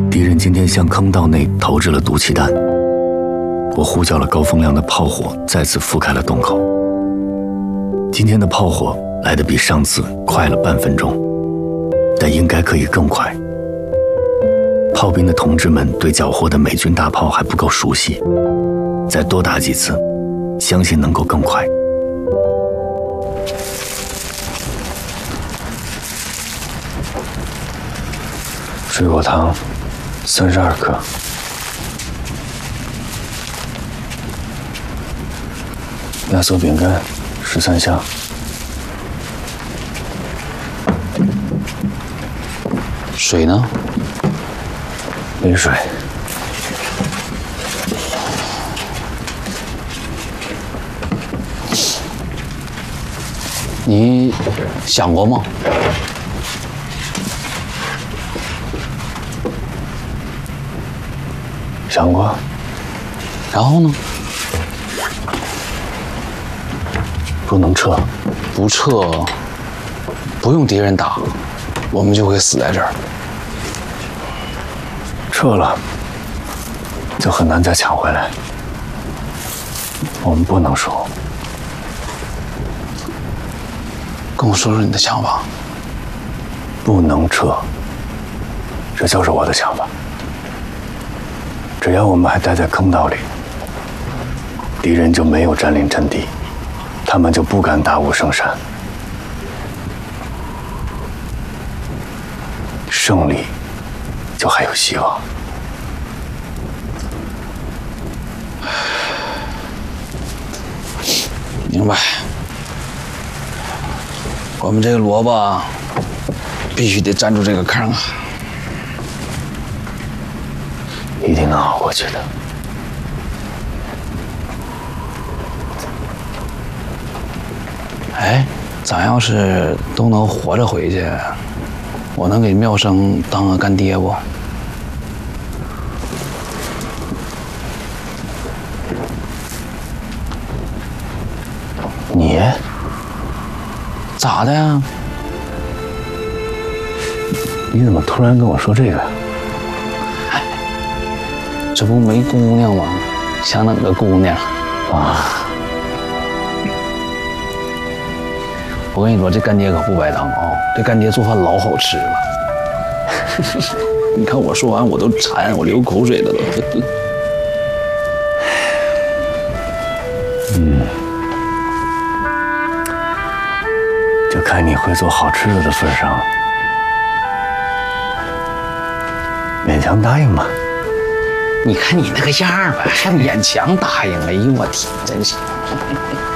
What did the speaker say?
敌人今天向坑道内投掷了毒气弹，我呼叫了高风亮的炮火，再次覆盖了洞口。今天的炮火来得比上次快了半分钟，但应该可以更快。炮兵的同志们对缴获的美军大炮还不够熟悉，再多打几次，相信能够更快。水果糖32克，压缩饼干13箱， 水呢？ 没水。 你想过吗？ 想过。 然后呢？ 不能撤。 不撤，不用敌人打，我们就会死在这儿。 撤了，就很难再抢回来。我们不能输。 跟我说说你的想法。 不能撤，这就是我的想法。只要我们还待在坑道里，敌人就没有占领阵地，他们就不敢打五圣山，胜利就还有希望。 明白。我们这个萝卜必须得站住这个坑啊！ 一定能熬过去的。 哎，咱要是都能活着回去，我能给妙生当个干爹不？ 你咋的呀？ 你怎么突然跟我说这个呀？ 这不没姑娘吗？想等个姑娘啊！ 我跟你说，这干爹可不白当啊！这干爹做饭老好吃了。你看我说完我都馋，我流口水了都。 就看你会做好吃的的份上，勉强答应吧。 你看你那个样儿吧，还勉强答应。哎呦我天，真是。